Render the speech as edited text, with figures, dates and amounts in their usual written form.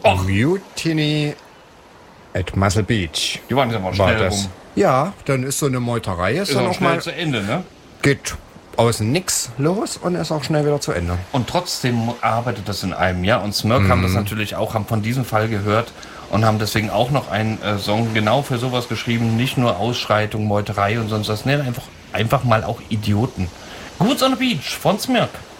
Mutiny at Muscle Beach. Die waren ja mal War schnell das. rum. Ja, dann ist so eine Meuterei, ist Ist dann auch auch schnell mal, zu Ende, ne? geht außen nix los und ist auch schnell wieder zu Ende. Und trotzdem arbeitet das in einem, ja. Und Smirk haben das natürlich auch, haben von diesem Fall gehört und haben deswegen auch noch einen Song genau für sowas geschrieben. Nicht nur Ausschreitung, Meuterei und sonst was. Nee, einfach mal auch Idioten. Goods on the Beach von Smirk.